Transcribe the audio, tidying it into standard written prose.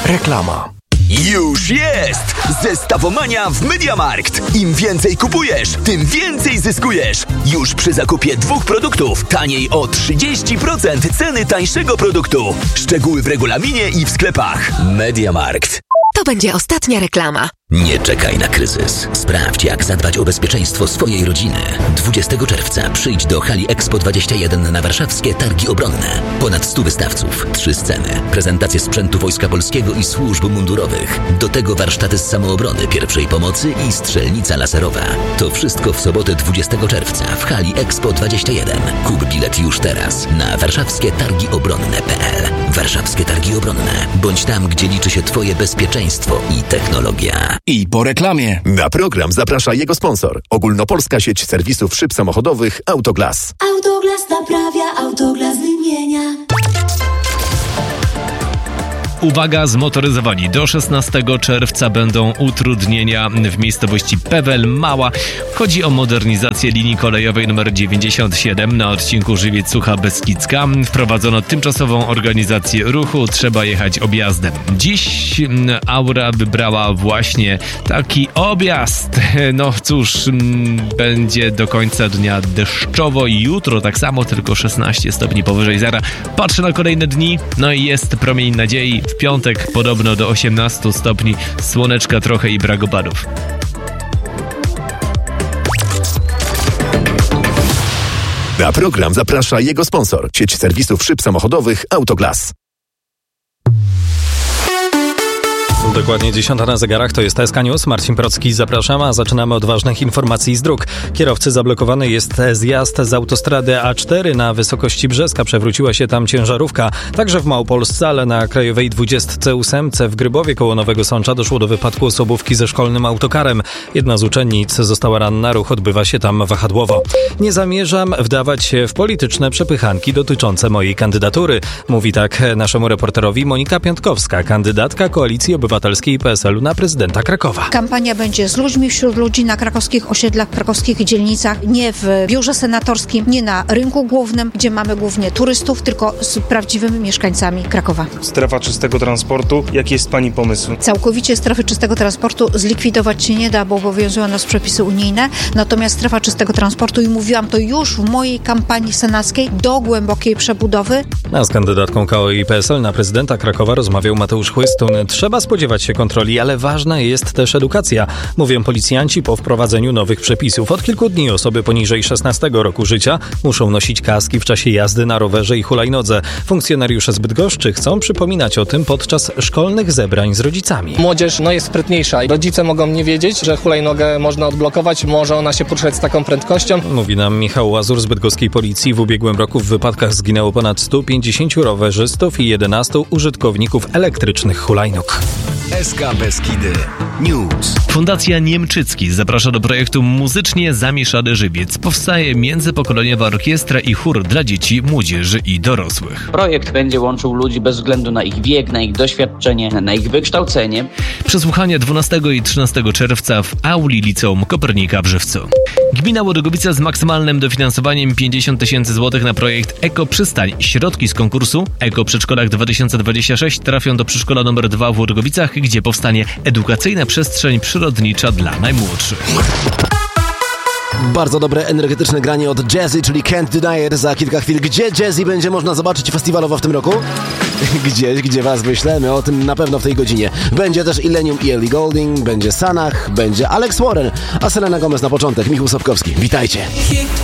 Reklama. Już jest! Zestawomania w MediaMarkt. Im więcej kupujesz, tym więcej zyskujesz. Już przy zakupie 2 produktów taniej o 30% ceny tańszego produktu. Szczegóły w regulaminie i w sklepach. MediaMarkt. To będzie ostatnia reklama. Nie czekaj na kryzys. Sprawdź, jak zadbać o bezpieczeństwo swojej rodziny. 20 czerwca przyjdź do hali Expo 21 na warszawskie Targi Obronne. Ponad 100 wystawców, 3 sceny, prezentacje sprzętu Wojska Polskiego i służb mundurowych. Do tego warsztaty z samoobrony, pierwszej pomocy i strzelnica laserowa. To wszystko w sobotę 20 czerwca w hali Expo 21. Kup bilet już teraz na warszawskietargiobronne.pl. Warszawskie Targi Obronne. Bądź tam, gdzie liczy się Twoje bezpieczeństwo i technologia. I po reklamie. Na program zaprasza jego sponsor. Ogólnopolska sieć serwisów szyb samochodowych Autoglas. Autoglas naprawia, Autoglas wymienia. Uwaga, zmotoryzowani. Do 16 czerwca będą utrudnienia w miejscowości Pewel Mała. Chodzi o modernizację linii kolejowej nr 97 na odcinku Żywiec-Sucha-Beskidzka. Wprowadzono tymczasową organizację ruchu. Trzeba jechać objazdem. Dziś Aura wybrała właśnie taki objazd. No cóż, będzie do końca dnia deszczowo i jutro tak samo, tylko 16 stopni powyżej zera. Patrzę na kolejne dni, no i jest promień nadziei. W piątek podobno do 18 stopni, słoneczka trochę i brak opadów. Na program zaprasza jego sponsor. Sieć serwisów szyb samochodowych Autoglas. Dokładnie 10 na zegarach, to jest SK News. Marcin Procki, zapraszam, a zaczynamy od ważnych informacji z dróg. Kierowcy, zablokowany jest zjazd z autostrady A4 na wysokości Brzeska. Przewróciła się tam ciężarówka. Także w Małopolsce, ale na Krajowej 28 w Grybowie koło Nowego Sącza doszło do wypadku osobówki ze szkolnym autokarem. Jedna z uczennic została ranna, ruch odbywa się tam wahadłowo. Nie zamierzam wdawać się w polityczne przepychanki dotyczące mojej kandydatury. Mówi tak naszemu reporterowi Monika Piątkowska, kandydatka Koalicji Obywatelskiej i PSL-u na prezydenta Krakowa. Kampania będzie z ludźmi, wśród ludzi, na krakowskich osiedlach, krakowskich dzielnicach, nie w biurze senatorskim, nie na rynku głównym, gdzie mamy głównie turystów, tylko z prawdziwymi mieszkańcami Krakowa. Strefa czystego transportu. Jaki jest Pani pomysł? Całkowicie strefy czystego transportu zlikwidować się nie da, bo obowiązują nas przepisy unijne. Natomiast strefa czystego transportu, i mówiłam to już w mojej kampanii senackiej, do głębokiej przebudowy. A z kandydatką KO i PSL na prezydenta Krakowa rozmawiał Mateusz Chłystun. Trzeba spodziewać się kontroli, ale ważna jest też edukacja. Mówią policjanci po wprowadzeniu nowych przepisów. Od kilku dni osoby poniżej 16 roku życia muszą nosić kaski w czasie jazdy na rowerze i hulajnodze. Funkcjonariusze z Bydgoszczy chcą przypominać o tym podczas szkolnych zebrań z rodzicami. Młodzież jest sprytniejsza. Rodzice mogą nie wiedzieć, że hulajnogę można odblokować, może ona się poruszać z taką prędkością. Mówi nam Michał Łazur z bydgoskiej policji. W ubiegłym roku w wypadkach zginęło ponad 150 rowerzystów i 11 użytkowników elektrycznych hulajnóg. SK Beskidy News. Fundacja Niemczycki zaprasza do projektu Muzycznie Zamieszany Żywiec. Powstaje międzypokoleniowa orkiestra i chór dla dzieci, młodzieży i dorosłych. Projekt będzie łączył ludzi bez względu na ich wiek, na ich doświadczenie, na ich wykształcenie. Przesłuchania 12 i 13 czerwca w auli Liceum Kopernika w Żywcu. Gmina Łodygowice z maksymalnym dofinansowaniem 50 000 złotych na projekt Eko Przystań. Środki z konkursu Eko Przedszkolach 2026 trafią do przedszkola nr 2 w Łodygowicach, gdzie powstanie edukacyjna przestrzeń przyrodnicza dla najmłodszych. Bardzo dobre, energetyczne granie od Jazzy, czyli Can't Deny It za kilka chwil. Gdzie Jazzy będzie można zobaczyć festiwalowo w tym roku? Gdzieś, gdzie was wyślemy, o tym na pewno w tej godzinie. Będzie też Illenium i Ellie Goulding, będzie Sanach, będzie Alex Warren, a Selena Gomez na początek. Michał Sobkowski, witajcie.